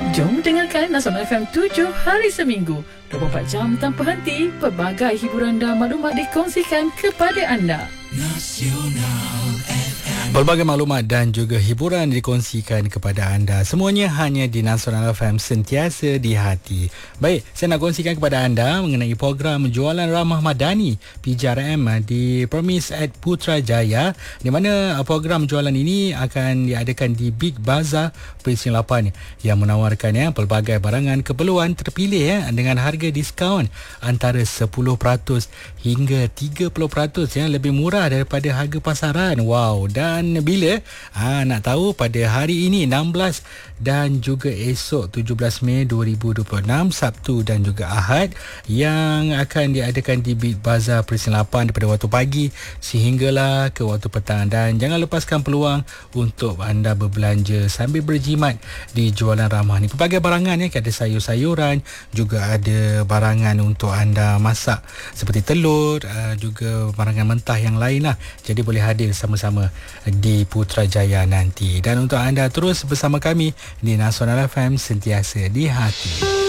Jom dengarkan Nasional FM 7 hari seminggu, 24 jam tanpa henti. Pelbagai hiburan dan maklumat dikongsikan kepada anda. Pelbagai maklumat dan juga hiburan dikongsikan kepada anda. Semuanya hanya di Nasional FM, sentiasa di hati. Baik, saya nak kongsikan kepada anda mengenai program Jualan Ramah Madani PJRM di Promise at Putrajaya, di mana program jualan ini akan diadakan di Big Bazaar Precinct 8 yang menawarkan pelbagai barangan keperluan terpilih dengan harga diskaun antara 10% hingga 30% lebih murah daripada harga pasaran. Wow, dan bila nak tahu, pada hari ini 16 dan juga esok 17 Mei 2026, Sabtu dan juga Ahad, yang akan diadakan di Big Bazaar Precinct 8 daripada waktu pagi sehinggalah ke waktu petang. Dan jangan lepaskan peluang untuk anda berbelanja sambil berjimat di jualan ramah ni. Pelbagai barangan ada sayur-sayuran, juga ada barangan untuk anda masak seperti telur, juga barangan mentah yang lain lah. Jadi boleh hadir sama-sama di Putrajaya nanti. Dan untuk anda terus bersama kami di Nasional FM, sentiasa di hati.